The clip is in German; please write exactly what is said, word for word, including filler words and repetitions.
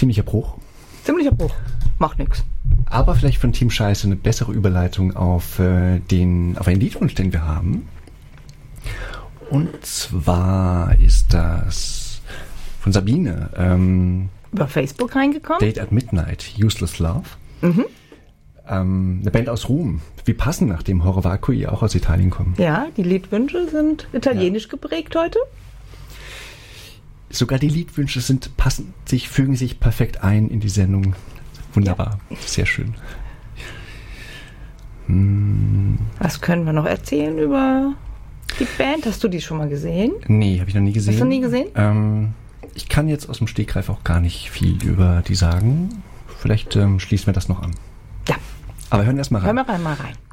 ziemlicher Bruch. Ziemlicher Bruch. Macht nix. Aber vielleicht von Team Scheiße eine bessere Überleitung auf, äh, den, auf einen Liedwunsch, den wir haben. Und zwar ist das von Sabine. Ähm, Über Facebook reingekommen. Date at Midnight, Useless Love. Mhm. Ähm, eine Band aus Ruhm. Wie passend, nachdem Horror Vacui auch aus Italien kommen. Ja, die Liedwünsche sind italienisch ja. geprägt heute. Sogar die Liedwünsche sind passend, sich, fügen sich perfekt ein in die Sendung. Wunderbar. Ja. Sehr schön. Hm. Was können wir noch erzählen über die Band? Hast du die schon mal gesehen? Nee, habe ich noch nie gesehen. Hast du nie gesehen? Ähm, ich kann jetzt aus dem Stegreif auch gar nicht viel über die sagen. Vielleicht ähm, schließen wir das noch an. Ja. Aber hören wir erst mal rein. Hören wir rein, mal rein.